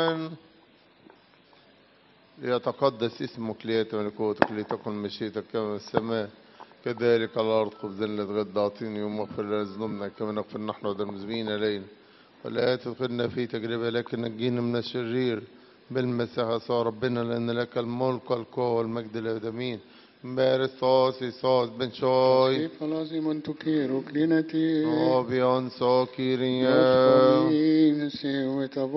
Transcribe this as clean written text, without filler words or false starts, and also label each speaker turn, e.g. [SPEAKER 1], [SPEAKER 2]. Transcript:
[SPEAKER 1] ليتقدس اسمك، ليأتي ملكوتك، لتكن مشيئتك كما في السماء كذلك على الأرض. خبزنا غد أعطيني يوم، واغفر لنا ذنوبنا كما نغفر نحن والمذنبين إلينا، ولا تدخلنا في تجربة لكن نجينا من الشرير. بالمسيح يسوع ربنا، لأن لك الملك والقوة والمجد الأبدين. Bäres oss Isus benchoj.
[SPEAKER 2] Skip lazim tu kiro klinati.
[SPEAKER 1] Obion so Kyrie.
[SPEAKER 2] Nos